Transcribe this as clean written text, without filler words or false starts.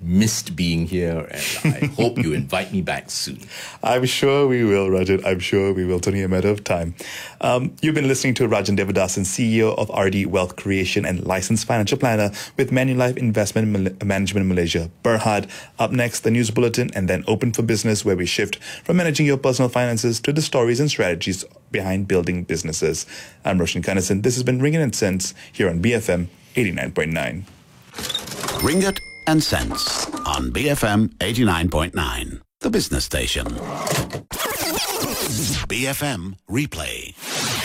missed being here, and I hope you invite me back soon. I'm sure we will, Rajan. I'm sure we will. It's only a matter of time. You've been listening to Rajan Devadasan, CEO of RD Wealth Creation and licensed financial planner with Manulife Investment Management Malaysia, Berhad. Up next, the news bulletin, and then Open for Business, where we shift from managing your personal finances to the stories and strategies behind building businesses. I'm Roshan Kanasan. This has been Ringgit and Cents here on BFM 89.9. Ringgit and Cents on BFM 89.9, the business station. BFM Replay.